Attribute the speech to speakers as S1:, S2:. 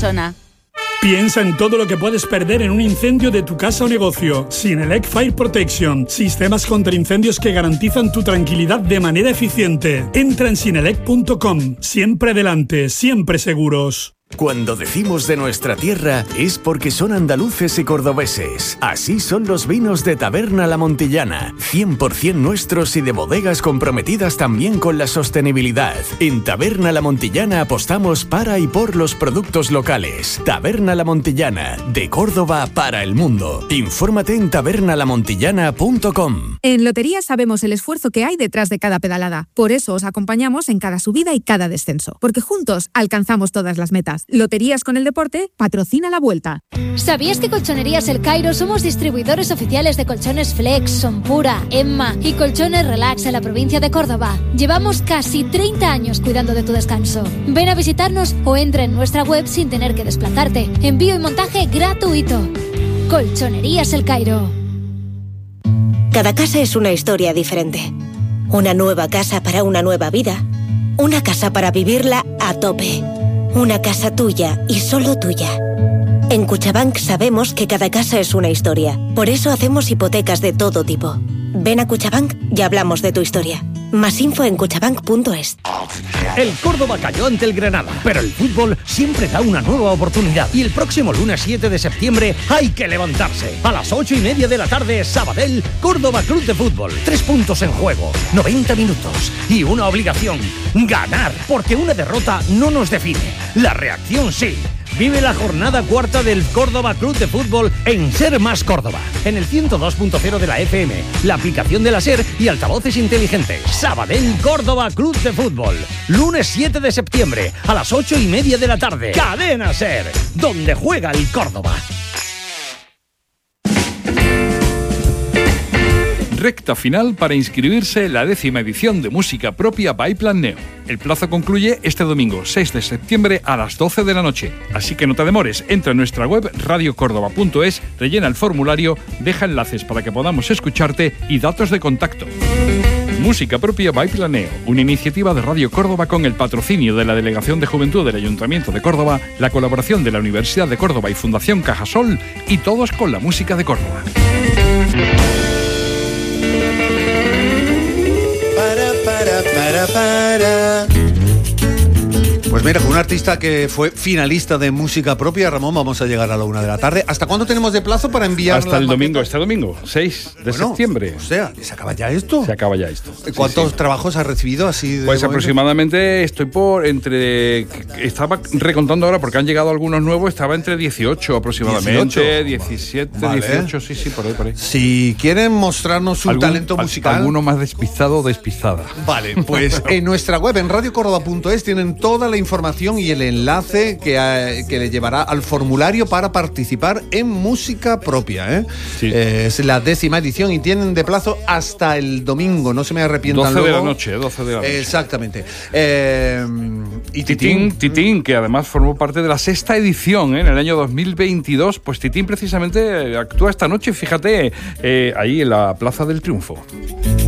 S1: Zona.
S2: Piensa en todo lo que puedes perder en un incendio de tu casa o negocio. Sinelec Fire Protection. Sistemas contra incendios que garantizan tu tranquilidad de manera eficiente. Entra en sinelec.com. Siempre adelante, siempre seguros.
S3: Cuando decimos de nuestra tierra es porque son andaluces y cordobeses. Así son los vinos de Taberna La Montillana, 100% nuestros y de bodegas comprometidas también con la sostenibilidad. En Taberna La Montillana apostamos para y por los productos locales. Taberna La Montillana, de Córdoba para el mundo. Infórmate en tabernalamontillana.com.
S4: En Loterías sabemos el esfuerzo que hay detrás de cada pedalada. Por eso os acompañamos en cada subida y cada descenso. Porque juntos alcanzamos todas las metas. Loterías con el deporte patrocina la Vuelta.
S5: ¿Sabías que Colchonerías El Cairo somos distribuidores oficiales de colchones Flex, Sonpura, Emma y colchones Relax en la provincia de Córdoba? Llevamos casi 30 años cuidando de tu descanso. Ven a visitarnos o entra en nuestra web sin tener que desplazarte. Envío y montaje gratuito. Colchonerías El Cairo.
S6: Cada casa es una historia diferente. Una nueva casa para una nueva vida. Una casa para vivirla a tope. Una casa tuya y solo tuya. En Cuchabank sabemos que cada casa es una historia. Por eso hacemos hipotecas de todo tipo. Ven a Cuchabank y hablamos de tu historia. Más info en cuchabank.es.
S7: El Córdoba cayó ante el Granada, pero el fútbol siempre da una nueva oportunidad. Y el próximo lunes 7 de septiembre hay que levantarse. A las 8:30 de la tarde, Sabadell, Córdoba Club de Fútbol. 3 puntos en juego, 90 minutos y una obligación: ganar. Porque una derrota no nos define. La reacción sí. Vive la jornada cuarta del Córdoba Club de Fútbol en Ser Más Córdoba, en el 102.0 de la FM, la aplicación de la Ser y altavoces inteligentes. Sabadell Córdoba Club de Fútbol, lunes 7 de septiembre a las 8:30 de la tarde. Cadena Ser, donde juega el Córdoba.
S8: Recta final para inscribirse en la 10ª edición de Música Propia by Plan Neo. El plazo concluye este domingo 6 de septiembre a las 12 de la noche. Así que no te demores, entra en nuestra web radiocordoba.es, rellena el formulario, deja enlaces para que podamos escucharte y datos de contacto. Música Propia by Plan Neo, una iniciativa de Radio Córdoba con el patrocinio de la Delegación de Juventud del Ayuntamiento de Córdoba, la colaboración de la Universidad de Córdoba y Fundación Cajasol, y todos con la música de Córdoba.
S9: Pues mira, con un artista que fue finalista de Música Propia, Ramón, vamos a llegar a la 1 de la tarde. ¿Hasta cuándo tenemos de plazo para enviar?
S8: Hasta el domingo, este domingo, 6 de septiembre.
S9: O sea, ¿se acaba ya esto?
S8: Se acaba ya esto.
S9: ¿Cuántos trabajos has recibido así?
S8: Pues aproximadamente estoy por entre... Estaba recontando ahora porque han llegado algunos nuevos, estaba entre 18 aproximadamente, 17, vale. 18, sí, por ahí.
S9: Si quieren mostrarnos su talento musical...
S8: Alguno más despistado o despistada.
S9: Vale, pues en nuestra web, en radiocordoba.es, tienen toda la información y el enlace que le llevará al formulario para participar en Música Propia.
S8: Sí.
S9: Es la 10ª edición y tienen de plazo hasta el domingo, no se me arrepientan
S8: 12
S9: luego.
S8: de la noche.
S9: Exactamente.
S8: Y Titín, que además formó parte de la 6ª edición en el año 2022, pues Titín precisamente actúa esta noche, fíjate, ahí en la Plaza del Triunfo.